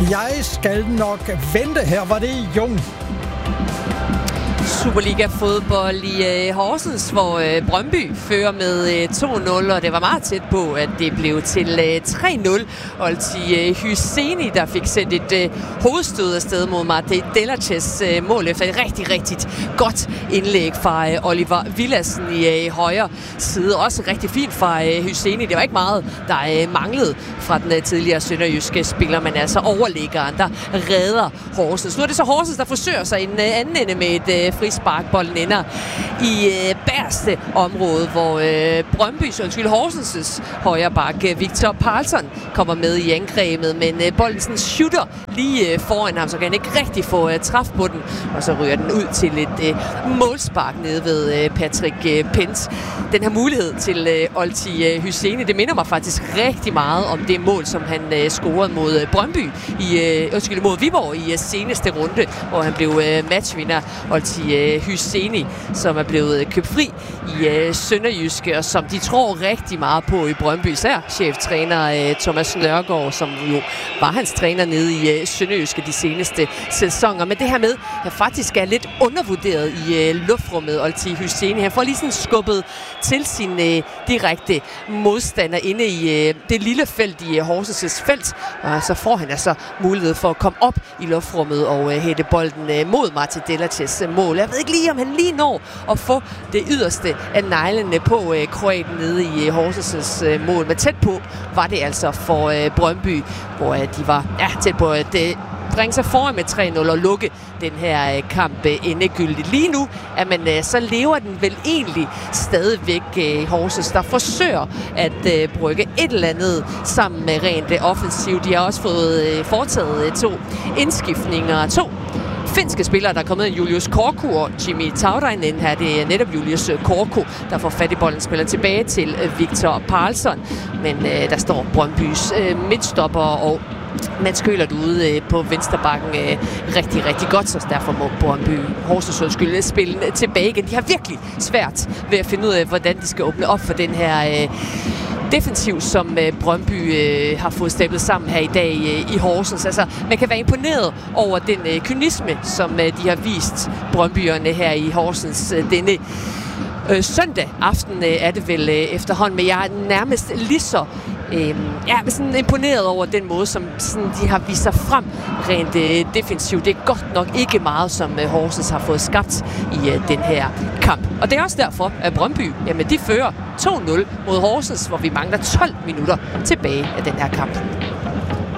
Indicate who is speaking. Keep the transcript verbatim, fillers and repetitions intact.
Speaker 1: Jeg skal nok vente. Her var det Jung.
Speaker 2: Superliga-fodbold i øh, Horsens, hvor øh, Brøndby fører med øh, to nul, og det var meget tæt på, at det blev til øh, tre nul. Olti øh, Hyseni, der fik sendt et øh, hovedstød afsted mod Mate Delaches øh, mål efter et rigtig, rigtig godt indlæg fra øh, Oliver Villadsen i øh, højre side. Også rigtig fint fra øh, Hyseni. Det var ikke meget, der øh, manglede fra den øh, tidligere sønderjyske spiller, men altså overliggeren, der redder Horsens. Nu er det så Horsens, der forsøger sig i den øh, anden ende med et øh, frispark. Bolden ender i øh, bærste område, hvor øh, Brøndbys, undskyld, Horsens' højre bak, Victor Parlsson, kommer med i angrebet, men øh, bolden sådan shooter lige øh, foran ham, så kan han ikke rigtig få øh, træf på den, og så ryger den ud til et øh, målspark nede ved øh, Patrick øh, Pence. Den her mulighed til øh, Olti øh, Hyseni, det minder mig faktisk rigtig meget om det mål, som han øh, scorede mod øh, Brøndby i, øh, undskyld, mod Viborg i øh, seneste runde, hvor han blev øh, matchvinder. Olti øh, Hyseni, som er blevet købt fri i øh, Sønderjyske, og som de tror rigtig meget på i Brøndby. Især cheftræner øh, Thomas Nørgaard, som jo var hans træner nede i øh, Sønderjyske de seneste sæsoner. Men det her med, at han faktisk er lidt undervurderet i øh, luftrummet, Olti Hyseni. Han får lige sådan skubbet til sin øh, direkte modstander inde i øh, det lille felt i øh, Horsens' felt, og så får han altså mulighed for at komme op i luftrummet og øh, hætte bolden øh, mod Mate Delaches øh, mål. Jeg ved ikke lige, om han lige når at få det yderste af neglene på øh, kroaten nede i øh, Horsens' øh, mål. Men tæt på var det altså for øh, Brøndby, hvor øh, de var ja, tæt på at øh, bringe sig foran med tre nul og lukke den her øh, kamp øh, endegyldigt. Lige nu er man, øh, så lever den vel egentlig stadigvæk øh, Horsens, der forsøger at øh, brygge et eller andet sammen med rent øh, offensivt. De har også fået øh, foretaget øh, to indskiftninger, to finske spillere, der er kommet ind, Julius Korku og Jimmy Taurainen. Her det er netop Julius Korku, der får fat i bolden, spiller tilbage til Victor Parlsson. Men øh, der står Brøndbys øh, midtstopper og Mats Køhlert ude øh, på venstrebakken øh, rigtig, rigtig godt, så derfor må Brøndby Horsens undskyld spille tilbage igen. De har virkelig svært ved at finde ud af, hvordan de skal åbne op for den her øh, defensiv, som øh, Brøndby øh, har fået stablet sammen her i dag øh, i Horsens. Altså, man kan være imponeret over den øh, kynisme, som øh, de har vist Brøndbyerne her i Horsens øh, denne øh, søndag aften øh, er det vel øh, efterhånden, men jeg er nærmest lige så øh, ja, sådan imponeret over den måde, som sådan, de har vist sig frem rent øh, defensivt. Det er godt nok ikke meget, som øh, Horsens har fået skabt i øh, den her kamp. Og det er også derfor, at Brøndby, jamen, de fører to nul mod Horsens, hvor vi mangler tolv minutter tilbage af den her kamp.